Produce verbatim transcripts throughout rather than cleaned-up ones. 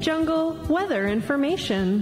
Jungle Weather Information.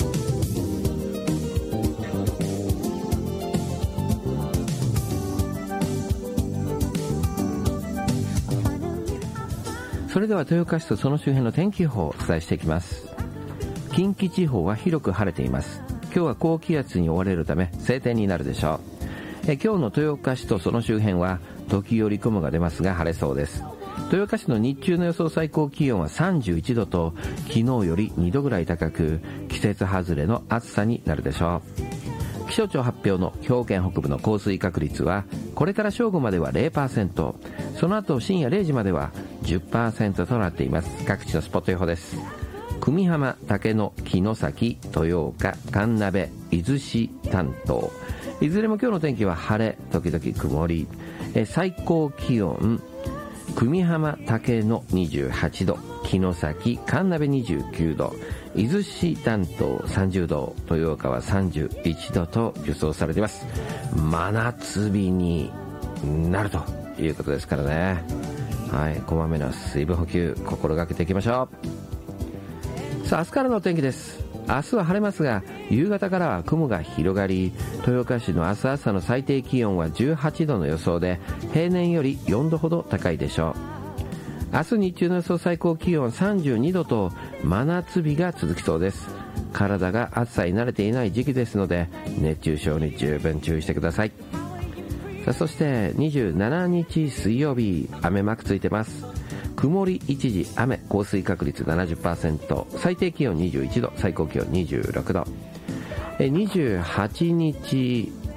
それでは豊岡市とその周辺の天気予報をお伝えしていきます。近畿地方は広く晴れています。今日は高気圧に覆われるため晴天になるでしょう。え今日の豊岡市とその周辺は時折雲が出ますが晴れそうです。豊岡市の日中の予想最高気温はさんじゅういちどと昨日よりにどぐらい高く、季節外れの暑さになるでしょう。気象庁発表の兵庫県北部の降水確率はこれから正午までは ゼロパーセント、 その後深夜れいじまでは じゅっパーセント となっています。各地のスポット予報です。久美浜、竹野、城崎、豊岡、神鍋、伊豆市担当、いずれも今日の天気は晴れ時々曇り。え最高気温久美浜、竹野にじゅうはちど、城崎、神鍋にじゅうきゅうど、伊豆市担当さんじゅうど、豊岡はさんじゅういちどと予想されています。真夏日になるということですからね。はい、こまめな水分補給心がけていきましょう。さあ、明日からのお天気です。明日は晴れますが夕方からは雲が広がり、豊岡市の明日朝の最低気温はじゅうはちどの予想で平年よりよんどほど高いでしょう。明日日中の予想最高気温はさんじゅうにどと真夏日が続きそうです。体が暑さに慣れていない時期ですので熱中症に十分注意してください。さあ、そしてにじゅうしちにち水曜日、雨マークついてます。曇り一時雨、降水確率 ななじゅっパーセント、 最低気温にじゅういちど、最高気温にじゅうろくど。にじゅうはちにち